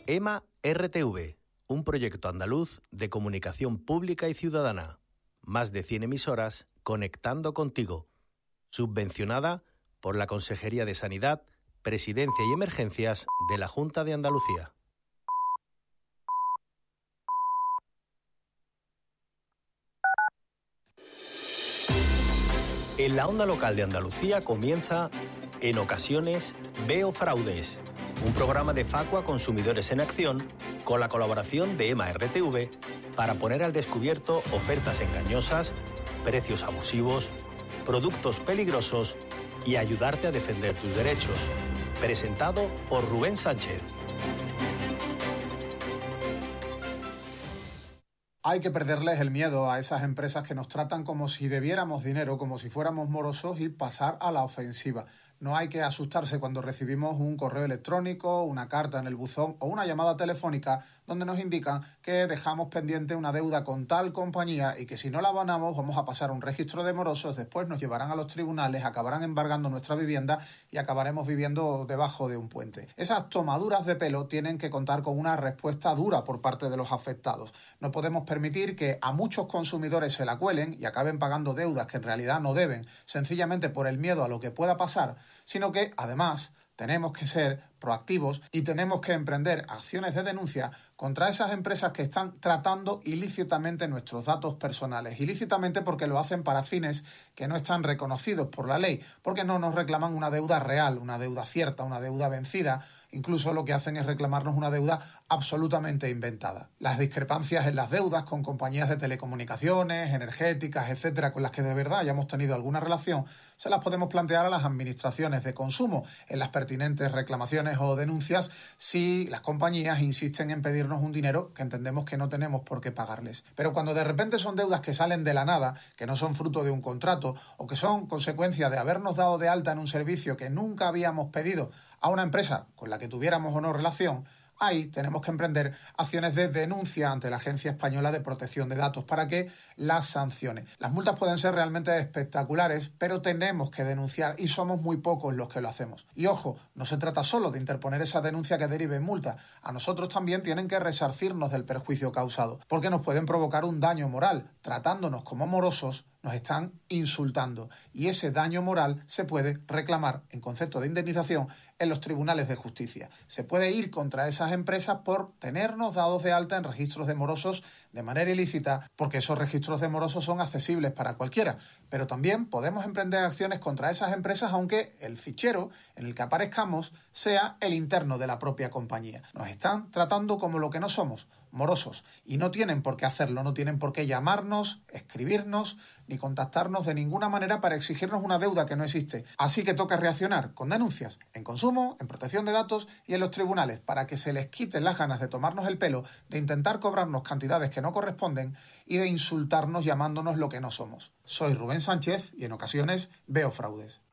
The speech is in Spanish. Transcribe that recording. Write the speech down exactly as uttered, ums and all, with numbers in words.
EMA R T V, un proyecto andaluz de comunicación pública y ciudadana. Más de cien emisoras conectando contigo. Subvencionada por la Consejería de Sanidad, Presidencia y Emergencias de la Junta de Andalucía. En la onda local de Andalucía comienza En ocasiones veo fraudes, un programa de Facua Consumidores en Acción con la colaboración de EMA R T V para poner al descubierto ofertas engañosas, precios abusivos, productos peligrosos y ayudarte a defender tus derechos. Presentado por Rubén Sánchez. Hay que perderles el miedo a esas empresas que nos tratan como si debiéramos dinero, como si fuéramos morosos y pasar a la ofensiva. No hay que asustarse cuando recibimos un correo electrónico, una carta en el buzón o una llamada telefónica donde nos indican que dejamos pendiente una deuda con tal compañía y que si no la abonamos vamos a pasar a un registro de morosos, después nos llevarán a los tribunales, acabarán embargando nuestra vivienda y acabaremos viviendo debajo de un puente. Esas tomaduras de pelo tienen que contar con una respuesta dura por parte de los afectados. No podemos permitir que a muchos consumidores se la cuelen y acaben pagando deudas que en realidad no deben, sencillamente por el miedo a lo que pueda pasar, sino que, además, tenemos que ser proactivos y tenemos que emprender acciones de denuncia contra esas empresas que están tratando ilícitamente nuestros datos personales. Ilícitamente porque lo hacen para fines que no están reconocidos por la ley, porque no nos reclaman una deuda real, una deuda cierta, una deuda vencida. Incluso lo que hacen es reclamarnos una deuda absolutamente inventada. Las discrepancias en las deudas con compañías de telecomunicaciones, energéticas, etcétera, con las que de verdad hayamos tenido alguna relación, se las podemos plantear a las administraciones de consumo en las pertinentes reclamaciones o denuncias si las compañías insisten en pedirnos un dinero que entendemos que no tenemos por qué pagarles. Pero cuando de repente son deudas que salen de la nada, que no son fruto de un contrato o que son consecuencia de habernos dado de alta en un servicio que nunca habíamos pedido a una empresa con la que tuviéramos o no relación, ahí tenemos que emprender acciones de denuncia ante la Agencia Española de Protección de Datos para que las sancione. Las multas pueden ser realmente espectaculares, pero tenemos que denunciar y somos muy pocos los que lo hacemos. Y ojo, no se trata solo de interponer esa denuncia que derive en multa. A nosotros también tienen que resarcirnos del perjuicio causado, porque nos pueden provocar un daño moral. Tratándonos como morosos, nos están insultando y ese daño moral se puede reclamar en concepto de indemnización en los tribunales de justicia. Se puede ir contra esas empresas por tenernos dados de alta en registros de morosos de manera ilícita, porque esos registros de morosos son accesibles para cualquiera, pero también podemos emprender acciones contra esas empresas aunque el fichero en el que aparezcamos sea el interno de la propia compañía. Nos están tratando como lo que no somos, morosos, y no tienen por qué hacerlo, no tienen por qué llamarnos, escribirnos, ni contactarnos de ninguna manera para exigirnos una deuda que no existe. Así que toca reaccionar con denuncias en consumo, en protección de datos y en los tribunales para que se les quiten las ganas de tomarnos el pelo, de intentar cobrarnos cantidades que no corresponden y de insultarnos llamándonos lo que no somos. Soy Rubén Sánchez y en ocasiones veo fraudes.